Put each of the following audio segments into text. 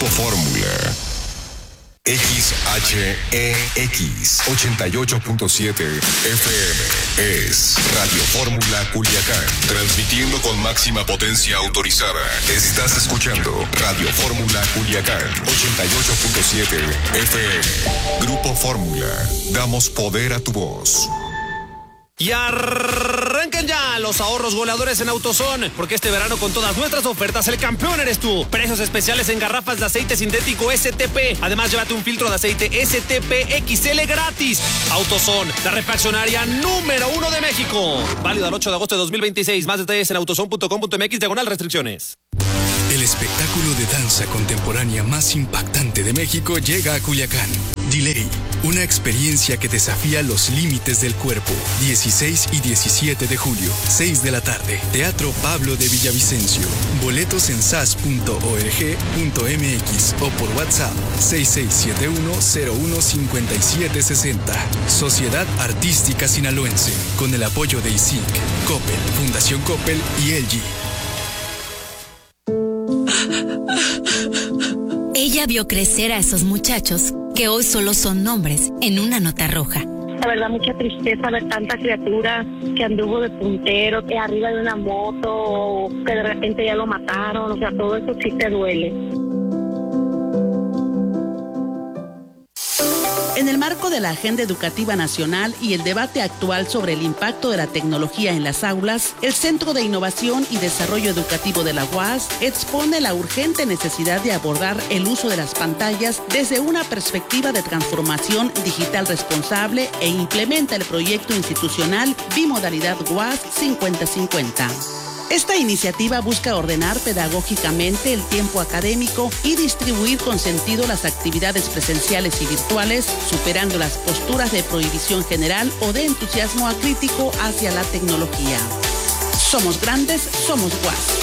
Fórmula. XHEX 88.7 FM es Radio Fórmula Culiacán, transmitiendo con máxima potencia autorizada. Estás escuchando Radio Fórmula Culiacán 88.7 FM. Grupo Fórmula, damos poder a tu voz. Y arrancan ya los ahorros goleadores en AutoZone, porque este verano con todas nuestras ofertas el campeón eres tú. Precios especiales en garrafas de aceite sintético STP. Además, llévate un filtro de aceite STP XL gratis. AutoZone, la refaccionaria número 1 de México. Válido al 8 de agosto de 2026. Más detalles en autozone.com.mx/restricciones. El espectáculo de danza contemporánea más impactante de México llega a Culiacán. Delay, una experiencia que desafía los límites del cuerpo. 16 y 17 de julio, 6 de la tarde. Teatro Pablo de Villavicencio. Boletos en sas.org.mx o por WhatsApp 6671015760. Sociedad Artística Sinaloense, con el apoyo de ISIC, Coppel, Fundación Coppel y LG. Ella vio crecer a esos muchachos que hoy solo son nombres en una nota roja. La verdad, mucha tristeza ver tanta criatura que anduvo de puntero, que arriba de una moto, o que de repente ya lo mataron. O sea, todo eso sí te duele. En el marco de la Agenda Educativa Nacional y el debate actual sobre el impacto de la tecnología en las aulas, el Centro de Innovación y Desarrollo Educativo de la UAS expone la urgente necesidad de abordar el uso de las pantallas desde una perspectiva de transformación digital responsable e implementa el proyecto institucional Bimodalidad UAS 50-50. Esta iniciativa busca ordenar pedagógicamente el tiempo académico y distribuir con sentido las actividades presenciales y virtuales, superando las posturas de prohibición general o de entusiasmo acrítico hacia la tecnología. Somos grandes, somos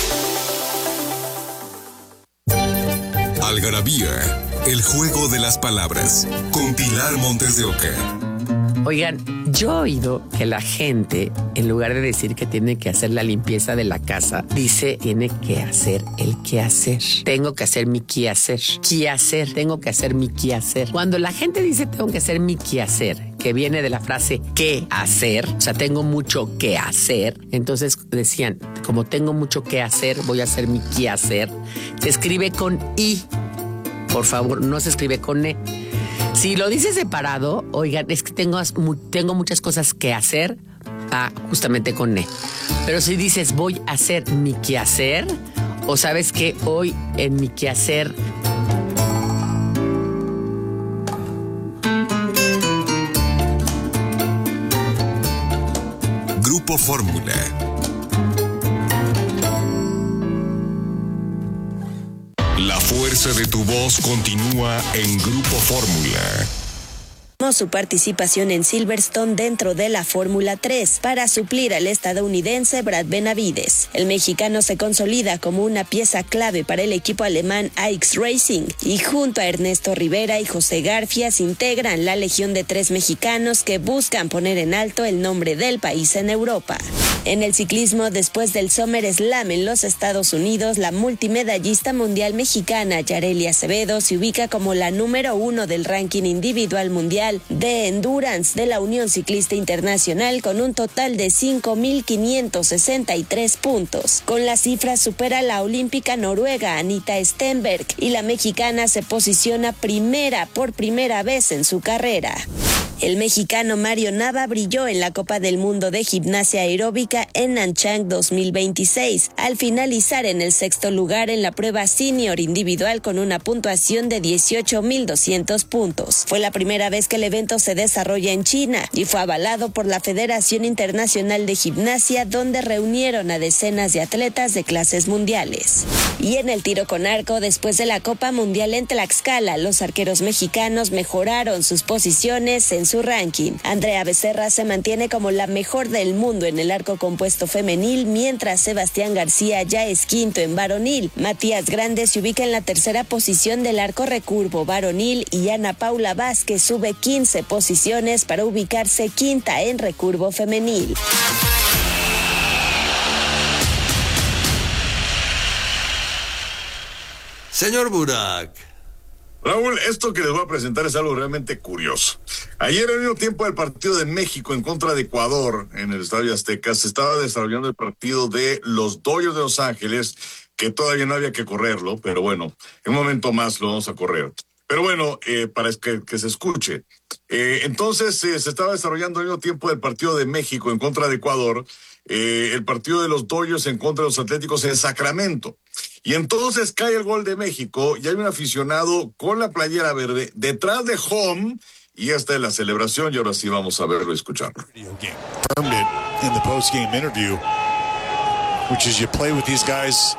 UAS. Algarabía, el juego de las palabras, con Pilar Montes de Oca. Oigan, yo he oído que la gente, en lugar de decir que tiene que hacer la limpieza de la casa, dice tiene que hacer el quehacer. Tengo que hacer mi quehacer. Quehacer, tengo que hacer mi quehacer. Cuando la gente dice tengo que hacer mi quehacer, que viene de la frase qué hacer, o sea, tengo mucho que hacer, entonces decían, como tengo mucho que hacer, voy a hacer mi quehacer. Se escribe con I, por favor, no se escribe con E. Si lo dices separado, oigan, es que tengo muchas cosas que hacer, justamente con E. Pero si dices voy a hacer mi quehacer, o sabes que hoy en mi quehacer... Grupo Fórmula. La fuerza de tu voz continúa en Grupo Fórmula. Su participación en Silverstone dentro de la Fórmula 3 para suplir al estadounidense Brad Benavides. El mexicano se consolida como una pieza clave para el equipo alemán AX Racing y junto a Ernesto Rivera y José Garfias integran la legión de 3 mexicanos que buscan poner en alto el nombre del país en Europa. En el ciclismo, después del Summer Slam en los Estados Unidos, la multimedallista mundial mexicana Yareli Acevedo se ubica como la número 1 del ranking individual mundial de Endurance de la Unión Ciclista Internacional con un total de 5,563 puntos. Con la cifra supera a la olímpica noruega Anita Stenberg y la mexicana se posiciona primera por primera vez en su carrera. El mexicano Mario Nava brilló en la Copa del Mundo de Gimnasia Aeróbica en Nanchang 2026, al finalizar en el 6º lugar en la prueba senior individual con una puntuación de 18,200 puntos. Fue la primera vez que el evento se desarrolla en China y fue avalado por la Federación Internacional de Gimnasia, donde reunieron a decenas de atletas de clases mundiales. Y en el tiro con arco, después de la Copa Mundial en Tlaxcala, los arqueros mexicanos mejoraron sus posiciones en su ranking. Andrea Becerra se mantiene como la mejor del mundo en el arco compuesto femenil, mientras Sebastián García ya es quinto en varonil. Matías Grande se ubica en la tercera posición del arco recurvo varonil y Ana Paula Vázquez sube 15 posiciones para ubicarse quinta en recurvo femenil. Señor Burak, Raúl, esto que les voy a presentar es algo realmente curioso. Ayer, al mismo tiempo del partido de México en contra de Ecuador en el Estadio Azteca, se estaba desarrollando el partido de los Dodgers de Los Ángeles, que todavía no había que correrlo, pero bueno, en un momento más lo vamos a correr. Pero bueno, para que se escuche. Entonces, se estaba desarrollando al mismo tiempo del partido de México en contra de Ecuador, el partido de los Dodgers en contra de los Atléticos en Sacramento. Y entonces cae el gol de México y hay un aficionado con la playera verde detrás de home y esta es la celebración y ahora sí vamos a verlo y escucharlo. Confirmed it in the post-game interview, which is you play with these guys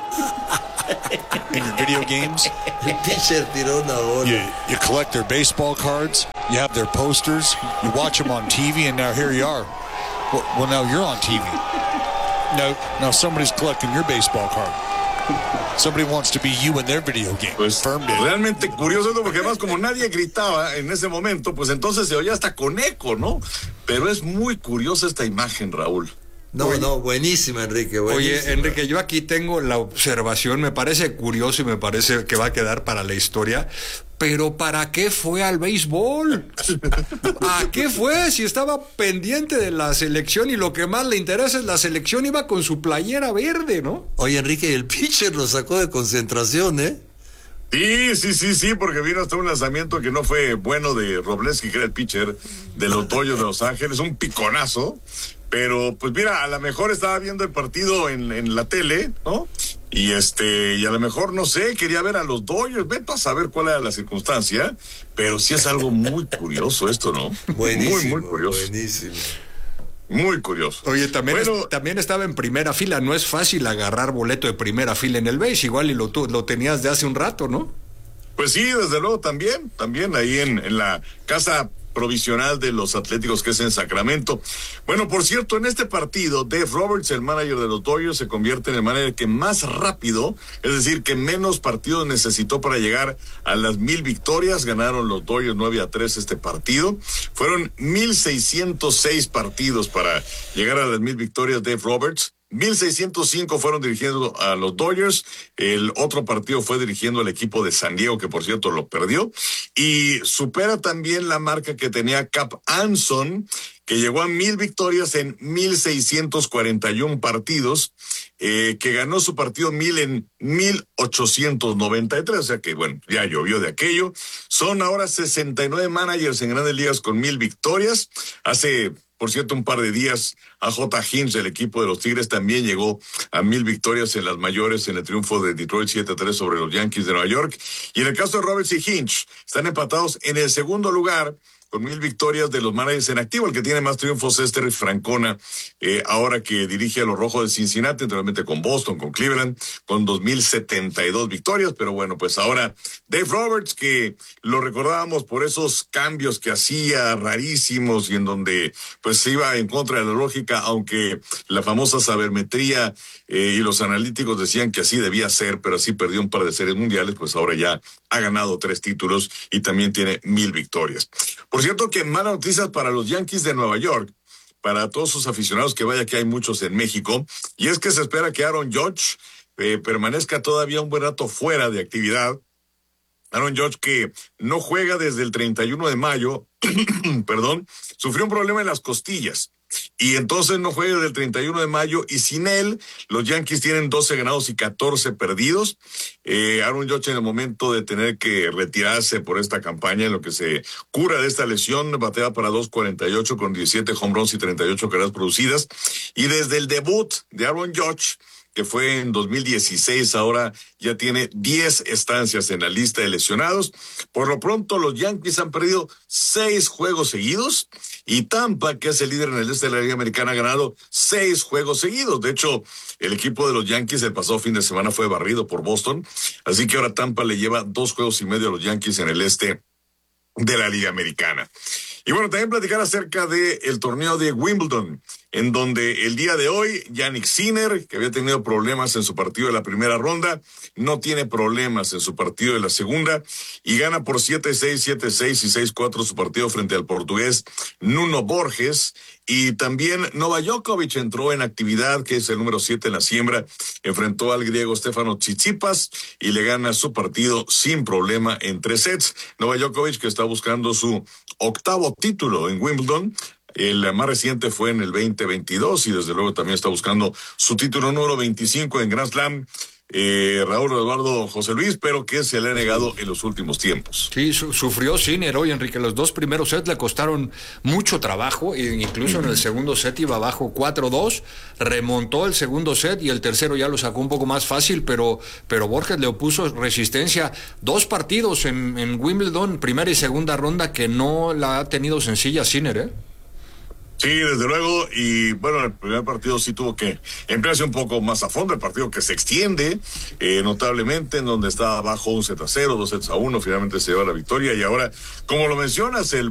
in your video games. El pitcher tiró una bola. You collect their baseball cards, you have their posters, you watch them on TV, and now here you are. Well, now you're on TV. Now somebody's collecting your baseball card. Somebody wants to be you in their video game. Pues realmente curioso porque además como nadie gritaba en ese momento, pues entonces se oía hasta con eco, ¿no? Pero es muy curiosa esta imagen, Raúl. No, buenísima, Enrique. Buenísima. Oye, Enrique, yo aquí tengo la observación, me parece curioso y me parece que va a quedar para la historia, pero ¿para qué fue al béisbol? ¿A qué fue? Si estaba pendiente de la selección y lo que más le interesa es la selección, iba con su playera verde, ¿no? Oye, Enrique, el pitcher lo sacó de concentración, ¿eh? Sí, porque vino hasta un lanzamiento que no fue bueno de Robleski, que era el pitcher de los Dodgers de Los Ángeles, un piconazo. Pero, pues mira, a lo mejor estaba viendo el partido en la tele, ¿no? Y a lo mejor, no sé, quería ver a los Dodgers, vete a saber cuál era la circunstancia, pero sí es algo muy curioso esto, ¿no? Buenísimo, muy curioso. Buenísimo. Muy curioso. Oye, también estaba en primera fila, no es fácil agarrar boleto de primera fila en el béis, igual y lo tenías de hace un rato, ¿no? Pues sí, desde luego también ahí en la casa provisional de los Atléticos, que es en Sacramento. Bueno, por cierto, en este partido, Dave Roberts, el manager de los Dodgers, se convierte en el manager que más rápido, es decir, que menos partidos necesitó para llegar a las 1,000 victorias. Ganaron los Dodgers 9-3 este partido. Fueron 1,606 partidos para llegar a las 1,000 victorias. Dave Roberts. 1,605 fueron dirigiendo a los Dodgers. El otro partido fue dirigiendo al equipo de San Diego, que por cierto lo perdió. Y supera también la marca que tenía Cap Anson, que llegó a 1,000 victorias en 1,641 partidos, que ganó su partido 1,000 en 1,893. O sea que, bueno, ya llovió de aquello. Son ahora 69 managers en Grandes Ligas con 1,000 victorias. Hace, por cierto, un par de días, A.J. Hinch, del equipo de los Tigres, también llegó a 1,000 victorias en las mayores en el triunfo de Detroit 7-3 sobre los Yankees de Nueva York. Y en el caso de Roberts y Hinch, están empatados en el segundo lugar con 1,000 victorias de los managers en activo. El que tiene más triunfos es Terry Francona, ahora que dirige a los Rojos de Cincinnati, anteriormente con Boston, con Cleveland, con 2,072 victorias. Pero bueno, pues ahora Dave Roberts, que lo recordábamos por esos cambios que hacía rarísimos y en donde pues se iba en contra de la lógica, aunque la famosa sabermetría y los analíticos decían que así debía ser, pero así perdió un par de series mundiales, pues ahora ya ha ganado 3 títulos y también tiene 1,000 victorias. Por cierto que malas noticias para los Yankees de Nueva York, para todos sus aficionados, que vaya que hay muchos en México, y es que se espera que Aaron Judge permanezca todavía un buen rato fuera de actividad. Aaron Judge, que no juega desde el 31 de mayo, perdón, sufrió un problema en las costillas. Y entonces no juega desde el 31 de mayo y sin él los Yankees tienen 12 ganados y 14 perdidos. Aaron Judge, en el momento de tener que retirarse por esta campaña, en lo que se cura de esta lesión, batea para 2.48 con 17 home runs y 38 carreras producidas. Y desde el debut de Aaron Judge, que fue en 2016, ahora ya tiene 10 estancias en la lista de lesionados. Por lo pronto, los Yankees han perdido 6 juegos seguidos y Tampa, que es el líder en el este de la Liga Americana, ha ganado 6 juegos seguidos. De hecho, el equipo de los Yankees el pasado fin de semana fue barrido por Boston, así que ahora Tampa le lleva 2 juegos y medio a los Yankees en el este de la Liga Americana. Y bueno, también platicar acerca del torneo de Wimbledon, en donde el día de hoy Jannik Sinner, que había tenido problemas en su partido de la primera ronda, no tiene problemas en su partido de la segunda y gana por 7-6, 7-6 y 6-4 su partido frente al portugués Nuno Borges. Y también Novak Djokovic entró en actividad, que es el número 7 en la siembra, enfrentó al griego Stefanos Tsitsipas y le gana su partido sin problema en 3 sets. Novak Djokovic, que está buscando su 8º título en Wimbledon. El más reciente fue en el 2022 y desde luego también está buscando su título número 25 en Grand Slam. Raúl Eduardo José Luis, pero que se le ha negado en los últimos tiempos. Sí, sufrió Sinner hoy, Enrique. Los 2 primeros sets le costaron mucho trabajo, e incluso en el segundo set iba abajo 4-2, remontó el segundo set y el tercero ya lo sacó un poco más fácil, pero Borges le opuso resistencia. 2 partidos en Wimbledon, primera y segunda ronda, que no la ha tenido sencilla Sinner, ¿eh? Sí, desde luego, y bueno, el primer partido sí tuvo que emplearse un poco más a fondo, el partido que se extiende notablemente, en donde está abajo 1-0, 2-1, finalmente se lleva la victoria, y ahora, como lo mencionas, el